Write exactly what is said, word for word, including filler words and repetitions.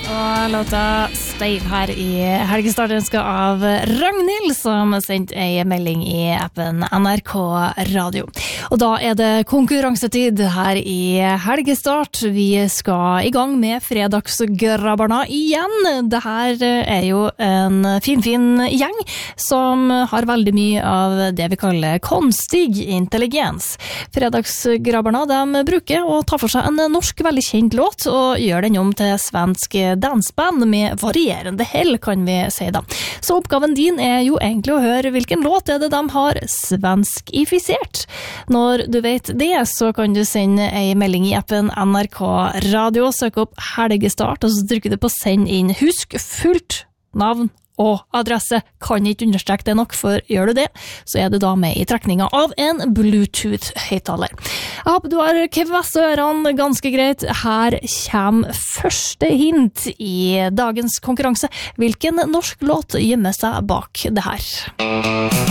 Og låta Stave her i helgestarten skal av Ragnhild, som sendte en melding i appen N R K Radio. Og da er det konkurransetid her i helgestart. Vi skal i gang med fredagsgrabbarna igjen. Det her er jo en fin-fin gjeng som har veldig mye av det vi kaller konstig intelligens. Fredagsgrabbarna, de bruker å ta for seg en norsk veldig kjent låt og gjør den om til svensk dansband med varierende hell, kan vi si da. Så oppgaven din er jo egentlig å høre hvilken låt er det de har svenskifisert. Når du vet det, så kan du sende en melding i appen N R K Radio, søk opp helgestart, og så trykker du på send inn. Husk fullt navn og adresse, kan ikke understreke det nok, for gjør du det, så er du da med i trekninga av en Bluetooth-høyttaler. Jeg håper du har kvesse ørene ganske greit. Her kommer første hint i dagens konkurranse. Hvilken norsk låt gjemmer seg bak det her?